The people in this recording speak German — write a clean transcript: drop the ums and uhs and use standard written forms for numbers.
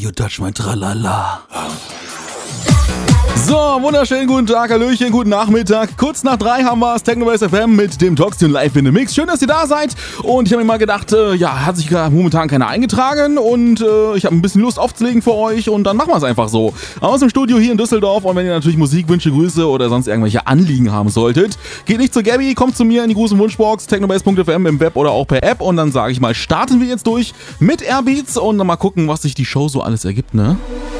You Touch My Tralala. So, wunderschönen guten Tag, Hallöchen, guten Nachmittag. Kurz nach 3 haben wir es, Technobase FM mit dem Talkstune Live in the Mix. Schön, dass ihr da seid. Und ich habe mir mal gedacht, hat sich momentan keiner eingetragen und ich habe ein bisschen Lust aufzulegen für euch und dann machen wir es einfach so. Aus dem Studio hier in Düsseldorf und wenn ihr natürlich Musikwünsche, Grüße oder sonst irgendwelche Anliegen haben solltet, geht nicht zu Gabby, kommt zu mir in die große Wunschbox, technobase.fm im Web oder auch per App und dann sage ich mal, starten wir jetzt durch mit Airbeats und dann mal gucken, was sich die Show so alles ergibt, ne?